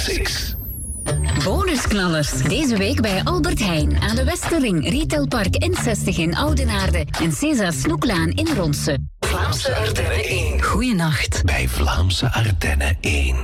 Classics. Bonusknallers. Deze week bij Albert Heijn aan de Westerring, Retailpark N60 in Oudenaarde en César Snoeklaan in Ronse. Vlaamse Ardennen 1. Goeienacht. Bij Vlaamse Ardennen 1.